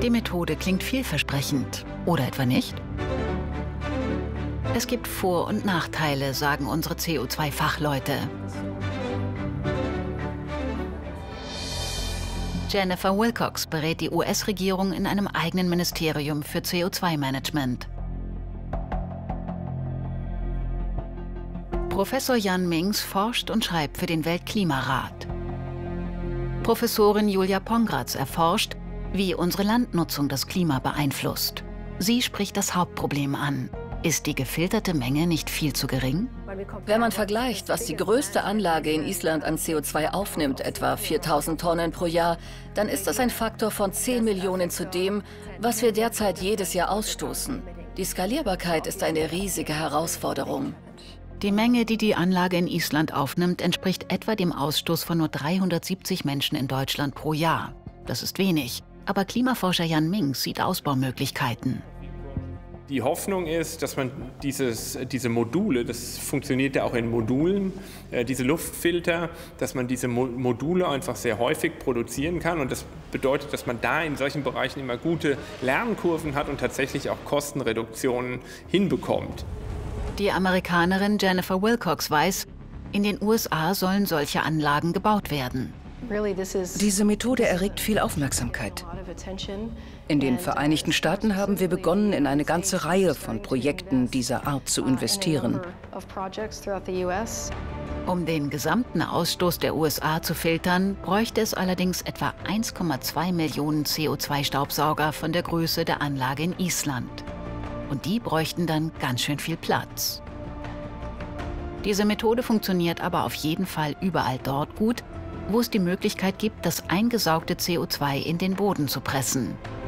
Die Methode klingt vielversprechend. Oder etwa nicht? Es gibt Vor- und Nachteile, sagen unsere CO2-Fachleute. Jennifer Wilcox berät die US-Regierung in einem eigenen Ministerium für CO2-Management. Professor Jan Minks forscht und schreibt für den Weltklimarat. Professorin Julia Pongratz erforscht, wie unsere Landnutzung das Klima beeinflusst. Sie spricht das Hauptproblem an. Ist die gefilterte Menge nicht viel zu gering? Wenn man vergleicht, was die größte Anlage in Island an CO2 aufnimmt, etwa 4000 Tonnen pro Jahr, dann ist das ein Faktor von 10 Millionen zu dem, was wir derzeit jedes Jahr ausstoßen. Die Skalierbarkeit ist eine riesige Herausforderung. Die Menge, die die Anlage in Island aufnimmt, entspricht etwa dem Ausstoß von nur 370 Menschen in Deutschland pro Jahr. Das ist wenig, aber Klimaforscher Jan Minks sieht Ausbaumöglichkeiten. Die Hoffnung ist, dass man diese Module, das funktioniert ja auch in Modulen, diese Luftfilter, dass man diese Module einfach sehr häufig produzieren kann. Und das bedeutet, dass man da in solchen Bereichen immer gute Lernkurven hat und tatsächlich auch Kostenreduktionen hinbekommt. Die Amerikanerin Jennifer Wilcox weiß, in den USA sollen solche Anlagen gebaut werden. Diese Methode erregt viel Aufmerksamkeit. In den Vereinigten Staaten haben wir begonnen, in eine ganze Reihe von Projekten dieser Art zu investieren. Um den gesamten Ausstoß der USA zu filtern, bräuchte es allerdings etwa 1,2 Millionen CO2-Staubsauger von der Größe der Anlage in Island. Und die bräuchten dann ganz schön viel Platz. Diese Methode funktioniert aber auf jeden Fall überall dort gut, wo es die Möglichkeit gibt, das eingesaugte CO2 in den Boden zu pressen.